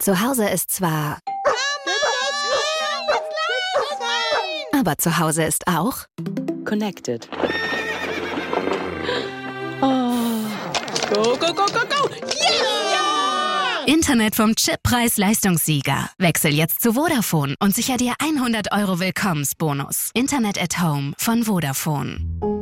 Zu Hause ist zwar... Aber zu Hause ist auch... Connected. Oh. Go, go, go, go, go! Yeah! Internet vom Chip Preis-Leistungssieger. Wechsel jetzt zu Vodafone und sicher dir 100 € Willkommensbonus. Internet at Home von Vodafone.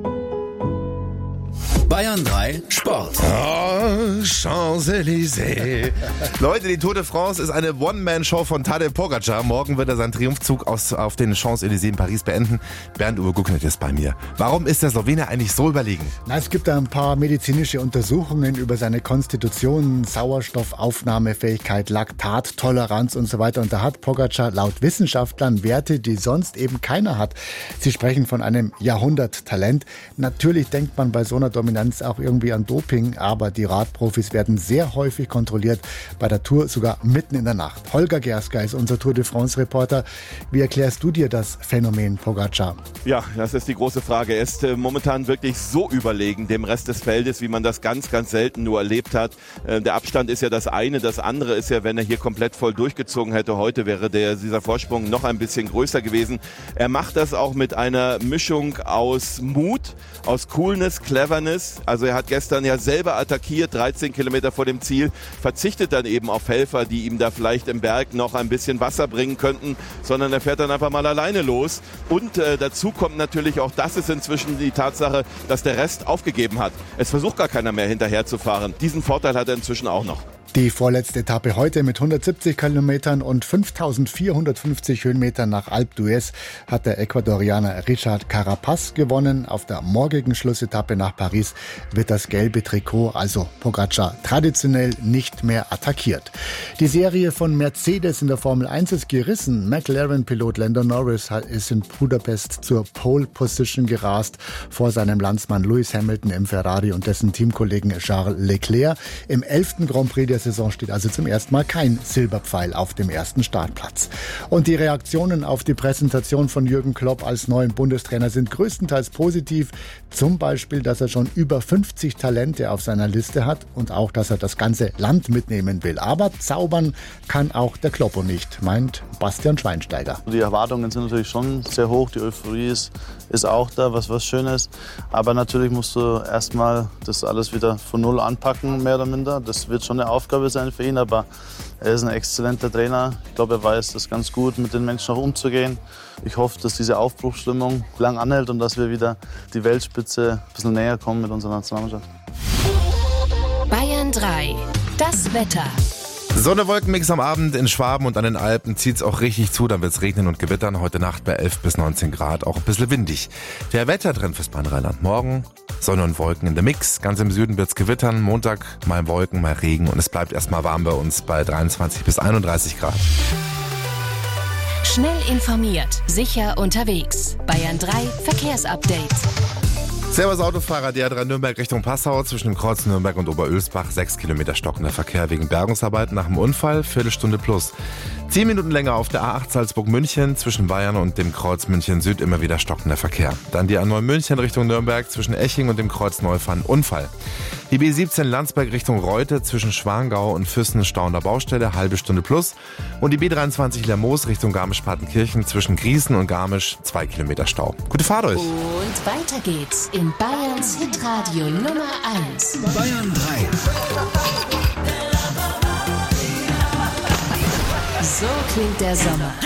Bayern 3 Sport. Oh, Champs-Élysées. Leute, die Tour de France ist eine One-Man-Show von Tadej Pogačar. Morgen wird er seinen Triumphzug auf den Champs-Élysées in Paris beenden. Bernd-Uwe Gucknet ist bei mir. Warum ist der Slowene eigentlich so überlegen? Es gibt da ein paar medizinische Untersuchungen über seine Konstitution, Sauerstoffaufnahmefähigkeit, Laktattoleranz und so weiter. Und da hat Pogačar laut Wissenschaftlern Werte, die sonst eben keiner hat. Sie sprechen von einem Jahrhunderttalent. Natürlich denkt man bei so einer Dominanz auch irgendwie an Doping, aber die Radprofis werden sehr häufig kontrolliert, bei der Tour sogar mitten in der Nacht. Holger Gerska ist unser Tour de France-Reporter. Wie erklärst du dir das Phänomen Pogačar? Ja, das ist die große Frage. Er ist momentan wirklich so überlegen dem Rest des Feldes, wie man das ganz, ganz selten nur erlebt hat. Der Abstand ist ja das eine, das andere ist ja, wenn er hier komplett voll durchgezogen hätte, heute wäre dieser Vorsprung noch ein bisschen größer gewesen. Er macht das auch mit einer Mischung aus Mut, aus Coolness, Cleverness. Also er hat gestern ja selber attackiert, 13 Kilometer vor dem Ziel, verzichtet dann eben auf Helfer, die ihm da vielleicht im Berg noch ein bisschen Wasser bringen könnten, sondern er fährt dann einfach mal alleine los. Und dazu kommt natürlich auch, das ist inzwischen die Tatsache, dass der Rest aufgegeben hat. Es versucht gar keiner mehr hinterher zu fahren. Diesen Vorteil hat er inzwischen auch noch. Die vorletzte Etappe heute mit 170 Kilometern und 5.450 Höhenmetern nach Alpe d'Huez hat der Ecuadorianer Richard Carapaz gewonnen. Auf der morgigen Schlussetappe nach Paris wird das gelbe Trikot, also Pogačar, traditionell nicht mehr attackiert. Die Serie von Mercedes in der Formel 1 ist gerissen. McLaren-Pilot Lando Norris ist in Budapest zur Pole Position gerast vor seinem Landsmann Lewis Hamilton im Ferrari und dessen Teamkollegen Charles Leclerc. Im 11. Grand Prix der Saison steht also zum ersten Mal kein Silberpfeil auf dem ersten Startplatz. Und die Reaktionen auf die Präsentation von Jürgen Klopp als neuen Bundestrainer sind größtenteils positiv. Zum Beispiel, dass er schon über 50 Talente auf seiner Liste hat und auch, dass er das ganze Land mitnehmen will. Aber zaubern kann auch der Kloppo nicht, meint Bastian Schweinsteiger. Die Erwartungen sind natürlich schon sehr hoch, die Euphorie ist auch da, was Schönes. Aber natürlich musst du erstmal das alles wieder von Null anpacken, mehr oder minder. Das wird schon eine Aufgabe sein für ihn, aber er ist ein exzellenter Trainer. Ich glaube, er weiß das ganz gut, mit den Menschen auch umzugehen. Ich hoffe, dass diese Aufbruchsstimmung lang anhält und dass wir wieder die Weltspitze ein bisschen näher kommen mit unserer Nationalmannschaft. Bayern 3. Das Wetter. Sonne-Wolkenmix am Abend in Schwaben und an den Alpen zieht's auch richtig zu, dann wird's regnen und gewittern. Heute Nacht bei 11 bis 19 Grad, auch ein bisschen windig. Der Wettertrend fürs Rheinland. Morgen Sonne und Wolken in der Mix. Ganz im Süden wird's gewittern. Montag mal Wolken, mal Regen und es bleibt erstmal warm bei uns bei 23 bis 31 Grad. Schnell informiert, sicher unterwegs. Bayern 3 Verkehrsupdate. Servus Autofahrer, der A3 Nürnberg Richtung Passau zwischen dem Kreuz Nürnberg und Oberölsbach. 6 Kilometer stockender Verkehr wegen Bergungsarbeiten nach dem Unfall, Viertelstunde plus. 10 Minuten länger auf der A8 Salzburg-München zwischen Bayern und dem Kreuz München Süd immer wieder stockender Verkehr. Dann die A9 München Richtung Nürnberg zwischen Eching und dem Kreuz Neufahren Unfall. Die B17 Landsberg Richtung Reute zwischen Schwangau und Füssen stauender Baustelle, halbe Stunde plus. Und die B23 Lermoos Richtung Garmisch-Partenkirchen zwischen Griesen und Garmisch 2 Kilometer Stau. Gute Fahrt euch! Und weiter geht's in Bayerns Hitradio Nummer 1. Bayern 3. So klingt der Sommer.